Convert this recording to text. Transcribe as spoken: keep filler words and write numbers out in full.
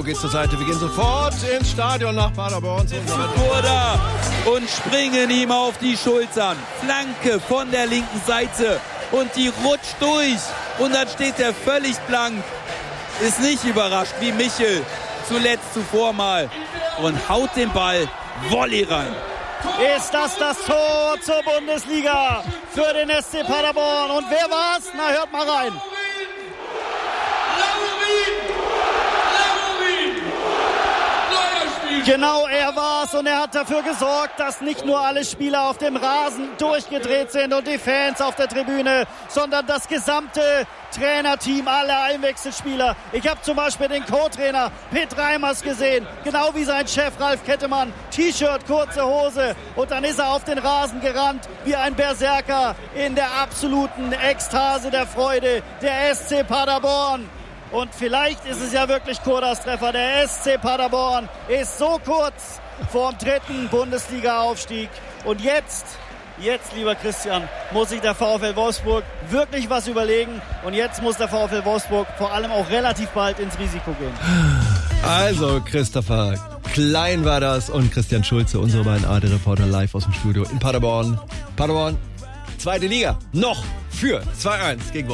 geht's zur Seite. Wir gehen sofort ins Stadion nach Paderborn. Kurda und springen ihm auf die Schultern. Flanke von der linken Seite und die rutscht durch. Und dann steht er völlig blank. Ist nicht überrascht wie Michel zuletzt zuvor mal und haut den Ball Volley rein. Ist das das Tor zur Bundesliga für den S C Paderborn? Und wer war's? Na, hört mal rein. Genau, er war's und er hat dafür gesorgt, dass nicht nur alle Spieler auf dem Rasen durchgedreht sind und die Fans auf der Tribüne, sondern das gesamte Trainerteam, alle Einwechselspieler. Ich habe zum Beispiel den Co-Trainer Pitt Reimers gesehen, genau wie sein Chef Ralf Kettemann. T-Shirt, kurze Hose und dann ist er auf den Rasen gerannt wie ein Berserker in der absoluten Ekstase der Freude. Der S C Paderborn. Und vielleicht ist es ja wirklich Kurdas Treffer. Der S C Paderborn ist so kurz vorm dritten Bundesliga-Aufstieg. Und jetzt, jetzt, lieber Christian, muss sich der VfL Wolfsburg wirklich was überlegen. Und jetzt muss der VfL Wolfsburg vor allem auch relativ bald ins Risiko gehen. Also, Christopher Klein war das und Christian Schulze, unsere beiden A D-Reporter live aus dem Studio in Paderborn. Paderborn, zweite Liga, noch für zwei eins gegen